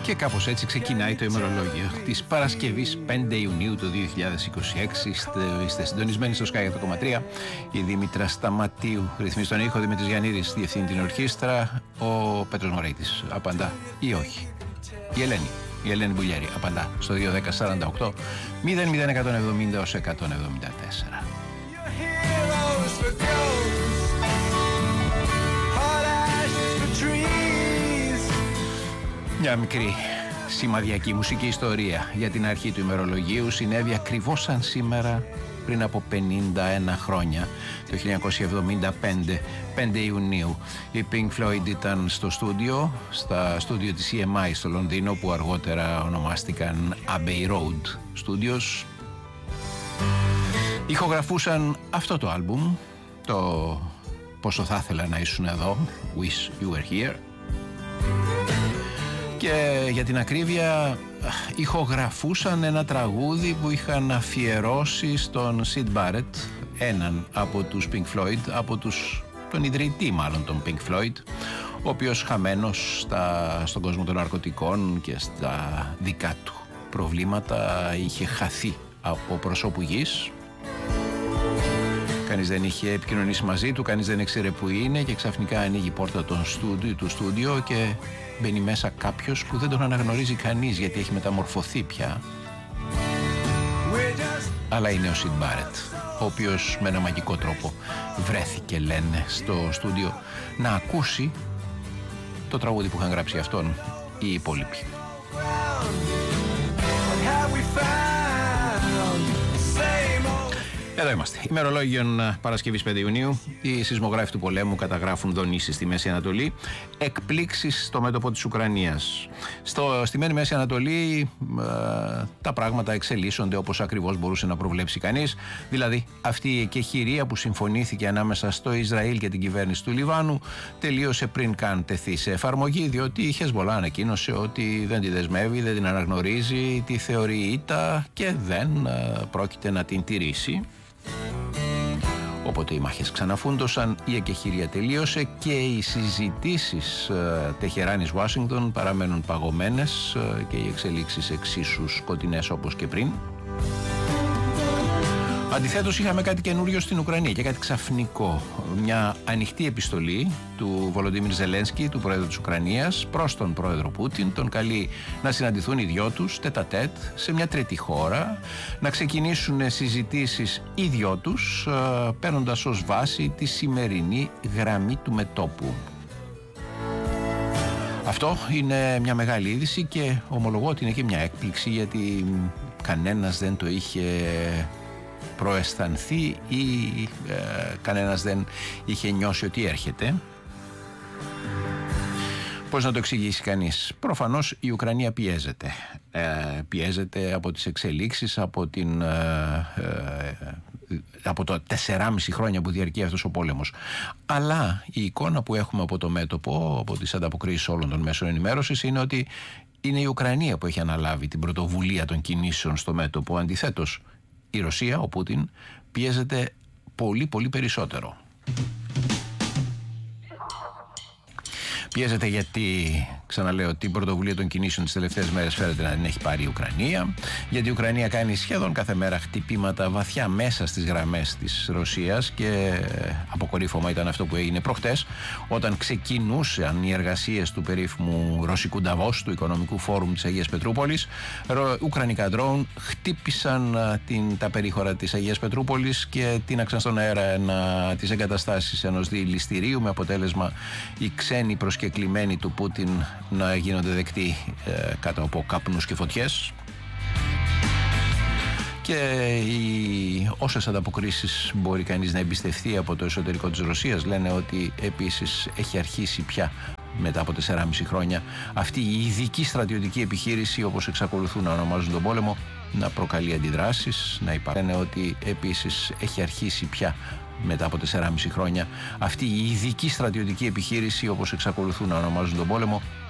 Και κάπως έτσι ξεκινάει το ημερολόγιο της Παρασκευής 5 Ιουνίου του 2026. Είστε συντονισμένοι στο Sky 100,3. Η Δήμητρα Σταματίου ρυθμίζει τον ήχο, Δημήτρης Γιαννίδης διευθύνει την ορχήστρα, ο Πέτρος Μωρέιτης απαντά ή όχι. Η Ελένη Μπουλιέρη απαντά στο 21048 00170 ως 174. Μια μικρή σημαδιακή μουσική ιστορία για την αρχή του ημερολογίου συνέβη ακριβώς σαν σήμερα πριν από 51 χρόνια, το 1975, 5 Ιουνίου. Οι Pink Floyd ήταν στο στούντιο, στα στούντιο της EMI στο Λονδίνο, που αργότερα ονομάστηκαν Abbey Road Studios. Ηχογραφούσαν αυτό το άλμπουμ, το «Πόσο θα ήθελα να ήσουν εδώ», Wish You Were Here. Και για την ακρίβεια ηχογραφούσαν ένα τραγούδι που είχαν αφιερώσει στον Syd Barrett, έναν από τους Pink Floyd, τον ιδρυτή μάλλον των Pink Floyd, ο οποίος χαμένος στον κόσμο των ναρκωτικών και στα δικά του προβλήματα είχε χαθεί από προσώπου γης. Κανείς δεν είχε επικοινωνήσει μαζί του, κανείς δεν ήξερε που είναι, και ξαφνικά ανοίγει η πόρτα του στούντιο και μπαίνει μέσα κάποιος που δεν τον αναγνωρίζει κανείς, γιατί έχει μεταμορφωθεί πια. Αλλά είναι ο Syd Barrett, ο οποίος με ένα μαγικό τρόπο βρέθηκε, λένε, στο στούντιο να ακούσει το τραγούδι που είχαν γράψει αυτόν οι υπόλοιποι. Εδώ είμαστε. Ημερολόγιον Παρασκευής 5 Ιουνίου. Οι σεισμογράφοι του πολέμου καταγράφουν δονήσεις στη Μέση Ανατολή. Εκπλήξεις στο μέτωπο της Ουκρανίας. Στη Μέση Ανατολή τα πράγματα εξελίσσονται όπως ακριβώς μπορούσε να προβλέψει κανείς. Δηλαδή, αυτή η εκεχηρία που συμφωνήθηκε ανάμεσα στο Ισραήλ και την κυβέρνηση του Λιβάνου τελείωσε πριν καν τεθεί σε εφαρμογή, διότι η Χεσμολά ανακοίνωσε ότι δεν τη δεσμεύει, δεν την αναγνωρίζει, τη θεωρεί ήττα και δεν πρόκειται να την τηρήσει. Οπότε οι μάχες ξαναφούντωσαν, η εκεχηρία τελείωσε και οι συζητήσεις Τεχεράνης-Ουάσιγκτον παραμένουν παγωμένες και οι εξελίξεις εξίσου σκοτεινές όπως και πριν. Αντιθέτως, είχαμε κάτι καινούριο στην Ουκρανία και κάτι ξαφνικό. Μια ανοιχτή επιστολή του Βολοντίμιρ Ζελένσκι, του πρόεδρου της Ουκρανίας, προς τον πρόεδρο Πούτιν. Τον καλεί να συναντηθούν οι δυο τους τέτα-τέτ σε μια τρίτη χώρα, να ξεκινήσουν συζητήσεις οι δυο τους, παίρνοντας ως βάση τη σημερινή γραμμή του μετώπου. Αυτό είναι μια μεγάλη είδηση και ομολογώ ότι είναι και μια έκπληξη, γιατί κανένας δεν το είχε προαισθανθεί ή κανένας δεν είχε νιώσει ότι έρχεται. Πώς να το εξηγήσει κανείς? Προφανώς η Ουκρανία πιέζεται. Πιέζεται από τις εξελίξεις, από το 4,5 χρόνια που διαρκεί αυτός ο πόλεμος. Αλλά η εικόνα που έχουμε από το μέτωπο, από τις ανταποκρίσεις όλων των μέσων ενημέρωσης, είναι ότι είναι η Ουκρανία που έχει αναλάβει την πρωτοβουλία των κινήσεων στο μέτωπο. Αντιθέτως, η Ρωσία, ο Πούτιν, πιέζεται πολύ πολύ περισσότερο. Πιέζεται γιατί, ξαναλέω, την πρωτοβουλία των κινήσεων τις τελευταίες μέρες φαίνεται να την έχει πάρει η Ουκρανία, γιατί η Ουκρανία κάνει σχεδόν κάθε μέρα χτυπήματα βαθιά μέσα στις γραμμές της Ρωσίας, και αποκορύφωμα ήταν αυτό που έγινε προχτές, όταν ξεκινούσαν οι εργασίες του περίφημου ρωσικού Νταβός, του Οικονομικού Φόρουμ της Αγίας Πετρούπολης. Ουκρανικά ντρόουν χτύπησαν τα περίχωρα της Αγίας Πετρούπολης και τίναξαν στον αέρα τις εγκαταστάσεις ενός διελιστηρίου, με αποτέλεσμα οι ξένοι προσκεκλημένοι του Πούτιν να γίνονται δεκτοί κάτω από καπνούς και φωτιές. Και όσες ανταποκρίσεις μπορεί κανείς να εμπιστευτεί από το εσωτερικό της Ρωσίας λένε ότι επίσης έχει αρχίσει πια, μετά από 4,5 χρόνια, αυτή η ειδική στρατιωτική επιχείρηση, όπως εξακολουθούν να ονομάζουν τον πόλεμο, να προκαλεί αντιδράσεις, να υπάρχουν. Λένε ότι επίσης έχει αρχίσει πια, μετά από 4,5 χρόνια, αυτή η ειδική στρατιωτική επιχείρηση, όπως εξακολουθούν να ονομάζουν τον πόλεμο,